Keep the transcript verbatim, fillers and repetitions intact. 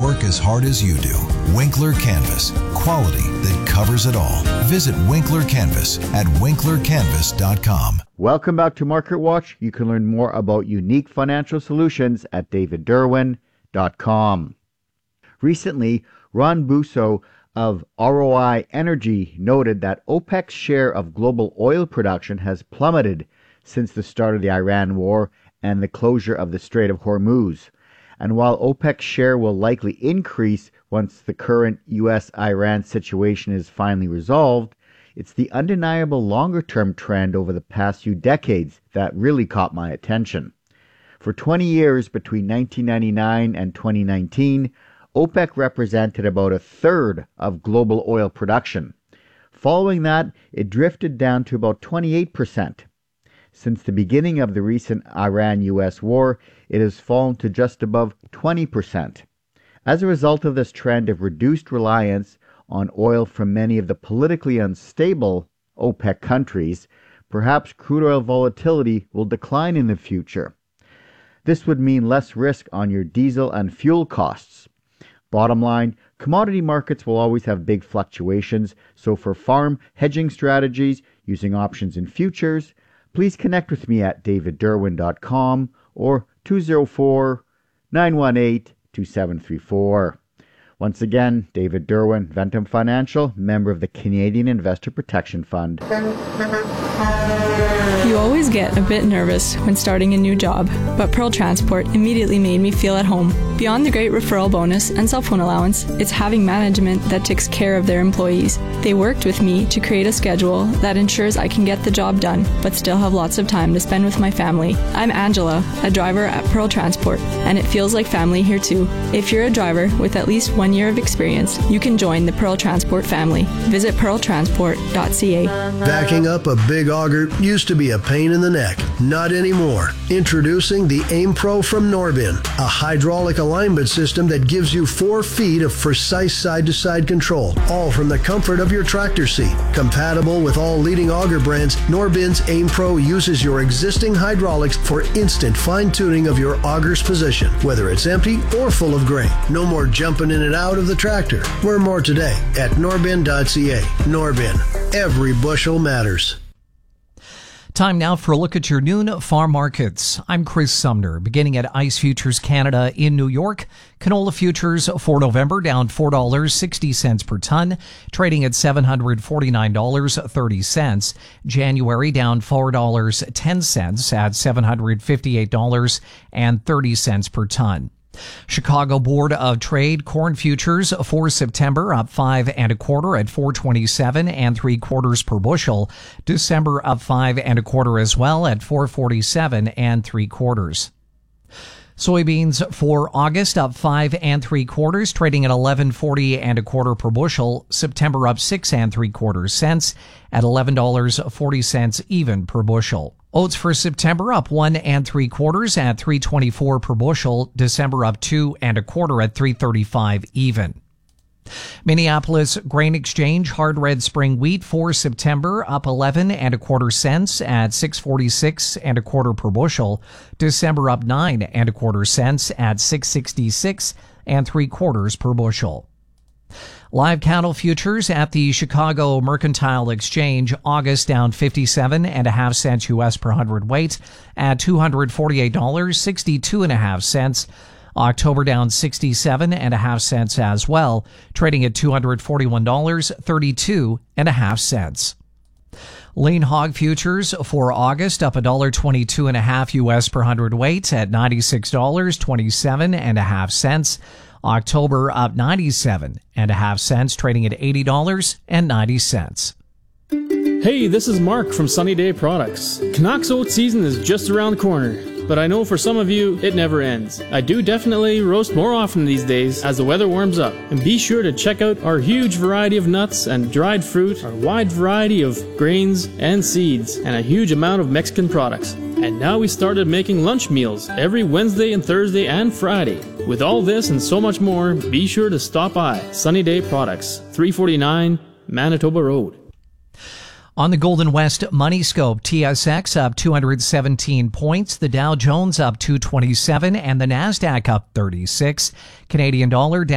work as hard as you do. Winkler Canvas. Quality that covers it all. Visit Winkler Canvas at winkler canvas dot com. Welcome back to Market Watch. You can learn more about unique financial solutions at david derwin dot com. Recently, Ron Busso of R O I Energy noted that OPEC's share of global oil production has plummeted since the start of the Iran war and the closure of the Strait of Hormuz. And while OPEC's share will likely increase once the current U S Iran situation is finally resolved, it's the undeniable longer-term trend over the past few decades that really caught my attention. For twenty years, between nineteen ninety-nine and twenty nineteen, OPEC represented about a third of global oil production. Following that, it drifted down to about twenty-eight percent. Since the beginning of the recent Iran U S war, it has fallen to just above twenty percent. As a result of this trend of reduced reliance on oil from many of the politically unstable OPEC countries, perhaps crude oil volatility will decline in the future. This would mean less risk on your diesel and fuel costs. Bottom line, commodity markets will always have big fluctuations, so for farm hedging strategies using options and futures, please connect with me at david derwin dot com or two oh four, nine one eight, two seven three four. Once again, David Derwin, Ventum Financial, member of the Canadian Investor Protection Fund. You always get a bit nervous when starting a new job, but Pearl Transport immediately made me feel at home. Beyond the great referral bonus and cell phone allowance, it's having management that takes care of their employees. They worked with me to create a schedule that ensures I can get the job done, but still have lots of time to spend with my family. I'm Angela, a driver at Pearl Transport, and it feels like family here too. If you're a driver with at least one year of experience, you can join the Pearl Transport family. Visit pearl transport dot c a. Backing up a big auger used to be a pain in the neck. Not anymore. Introducing the Aim Pro from Norbin, a hydraulic alignment system that gives you four feet of precise side-to-side control, all from the comfort of your tractor seat. Compatible with all leading auger brands, Norbin's Aim Pro uses your existing hydraulics for instant fine-tuning of your auger's position, whether it's empty or full of grain. No more jumping in and out of the tractor. Learn more today at norbin dot c a. Norbin. Every bushel matters. Time now for a look at your noon farm markets. I'm Chris Sumner. Beginning at ICE Futures Canada in New York, canola futures for November down four dollars and sixty cents per ton, trading at seven hundred forty-nine dollars and thirty cents. January down four dollars and ten cents at seven hundred fifty-eight dollars and thirty cents per ton. Chicago Board of Trade corn futures for September up five and a quarter at four twenty-seven and three quarters per bushel. December up five and a quarter as well at four forty-seven and three quarters. Soybeans for August up five and three quarters, trading at eleven forty and a quarter per bushel. September up six and three quarters cents at eleven dollars and forty cents even per bushel. Oats for September up one and three quarters at three twenty-four per bushel. December up two and a quarter at three thirty-five even. Minneapolis Grain Exchange hard red spring wheat for September up eleven and a quarter cents at six forty-six and a quarter per bushel. December up nine and a quarter cents at six sixty-six and three quarters per bushel. Live cattle futures at the Chicago Mercantile Exchange, August down fifty-seven and a half cents U S per hundredweight at two hundred forty-eight dollars and sixty-two and a half cents. October down sixty-seven and a half cents as well, trading at two hundred forty-one dollars and thirty-two and a half cents. Lean hog futures for August up one dollar and twenty-two and a half U S per hundredweight at ninety-six dollars and twenty-seven and a half cents. October up ninety-seven and a half cents, trading at eighty dollars and ninety cents. Hey, this is Mark from Sunny Day Products. Canucks oat season is just around the corner, but I know for some of you, it never ends. I do definitely roast more often these days as the weather warms up. And be sure to check out our huge variety of nuts and dried fruit, our wide variety of grains and seeds, and a huge amount of Mexican products. And now we started making lunch meals every Wednesday and Thursday and Friday. With all this and so much more, be sure to stop by Sunny Day Products, three forty-nine Manitoba Road. On the Golden West Money Scope, T S X up two hundred seventeen points, the Dow Jones up two twenty-seven, and the NASDAQ up thirty-six. Canadian dollar down